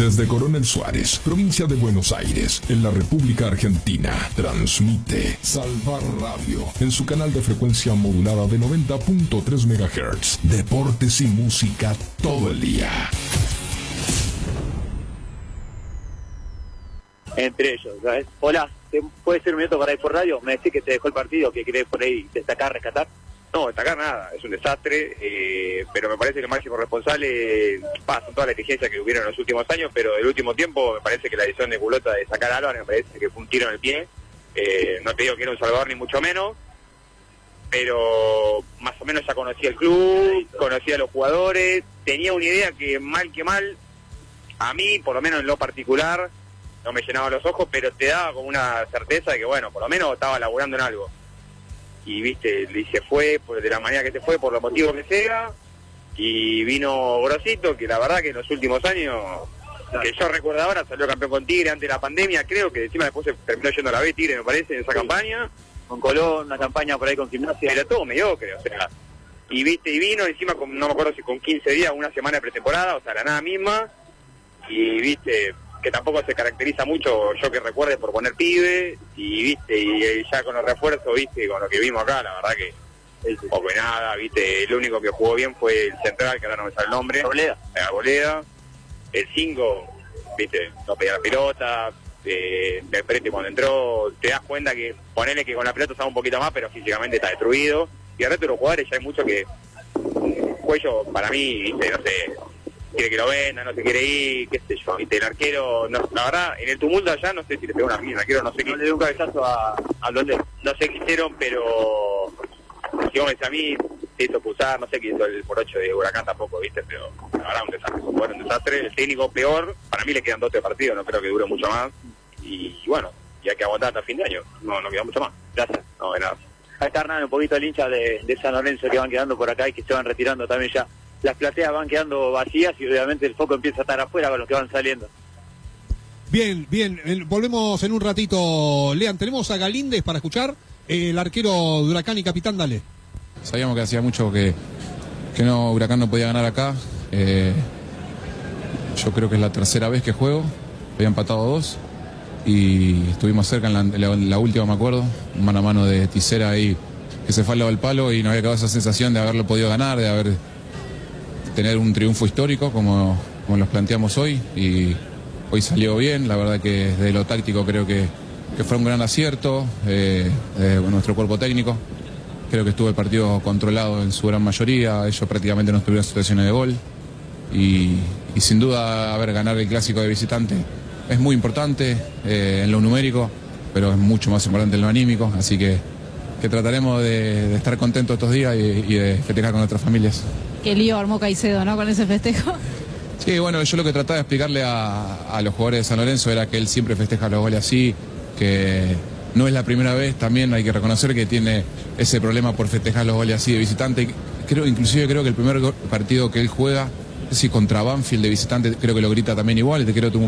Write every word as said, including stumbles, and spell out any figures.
Desde Coronel Suárez, provincia de Buenos Aires, en la República Argentina, transmite Salvar Radio en su canal de frecuencia modulada de noventa punto tres megahertz. Deportes y música todo el día. Entre ellos, ¿sabes? Hola, ¿puede ser un minuto para ir por radio? Me decís que te dejó el partido, que querés por ahí destacar, rescatar. No, destacar nada, es un desastre, eh, pero me parece que el máximo responsable pasa toda la exigencia que hubieron en los últimos años, pero del último tiempo me parece que la decisión de Culota de sacar a Álvarez me parece que fue un tiro en el pie. Eh, no te digo que era un salvador ni mucho menos, pero más o menos ya conocía el club, conocía a los jugadores, tenía una idea que mal que mal, a mí, por lo menos en lo particular, no me llenaba los ojos, pero te daba como una certeza de que, bueno, por lo menos estaba laburando en algo. Y viste, y se fue por, de la manera que se fue, por los motivos que sea, y vino Grosito, que la verdad que en los últimos años, que yo recuerdo ahora, salió campeón con Tigre antes de la pandemia, creo que encima después se terminó yendo a la B Tigre, me parece, en esa sí. campaña. Con Colón, una campaña por ahí con Gimnasia. Era todo mediocre, o sea, y viste, y vino encima, con, no me acuerdo si con quince días, una semana de pretemporada, o sea, la nada misma, y viste, que tampoco se caracteriza mucho, yo que recuerde, por poner pibe, y viste, y ya con los refuerzos, viste, con lo que vimos acá, la verdad que poco y nada, viste, el único que jugó bien fue el central, que ahora no me sale el nombre, Arboleda, Arboleda, el cinco, viste, no pedía la pelota, eh, el Prete cuando entró, te das cuenta que ponele que con la pelota sabe un poquito más, pero físicamente está destruido, y el resto de los jugadores ya hay mucho que, Cuello, para mí, viste, no sé, quiere que lo venda, no se quiere ir, qué sé yo, viste, el arquero, no, la verdad, en el tumulto allá no sé si le pegó una mierda, el arquero no sé qué, no le dio un cabezazo a, a Blondel, no sé qué hicieron, pero si vos me decís a mí, se hizo pulsar, no sé qué hizo el por ocho de Huracán tampoco, viste, pero la verdad un desastre, fue un desastre, el técnico peor, para mí le quedan doce partidos, no creo que dure mucho más, y, y bueno, y hay que aguantar hasta fin de año, no, no queda mucho más, gracias, no, de nada. Ahí está Hernán, un poquito el hincha de, de San Lorenzo que van quedando por acá y que se van retirando también ya. Las plateas van quedando vacías y obviamente el foco empieza a estar afuera con los que van saliendo. Bien, bien, volvemos en un ratito. Lean, tenemos a Galíndez para escuchar, el arquero de Huracán y capitán, dale. Sabíamos que hacía mucho que, que no Huracán no podía ganar acá. Eh, yo creo que es la tercera vez que juego, había empatado dos y estuvimos cerca en la, en la, en la última, me acuerdo, mano a mano de Tisera ahí, que se fue al lado del palo y nos había quedado esa sensación de haberlo podido ganar, de haber tener un triunfo histórico como, como los planteamos hoy, y hoy salió bien. La verdad que desde lo táctico creo que, que fue un gran acierto eh, de nuestro cuerpo técnico. Creo que estuvo el partido controlado en su gran mayoría, ellos prácticamente no tuvieron situaciones de gol y, y sin duda, a ver, ganar el clásico de visitante es muy importante eh, en lo numérico, pero es mucho más importante en lo anímico, así que, que trataremos de, de estar contentos estos días y, y de festejar con nuestras familias. Qué lío armó Caicedo, ¿no?, con ese festejo. Sí, bueno, yo lo que trataba de explicarle a, a los jugadores de San Lorenzo era que él siempre festeja los goles así, que no es la primera vez, también hay que reconocer que tiene ese problema por festejar los goles así de visitante. Creo, inclusive creo que el primer partido que él juega, si contra Banfield de visitante, creo que lo grita también igual, y te quiero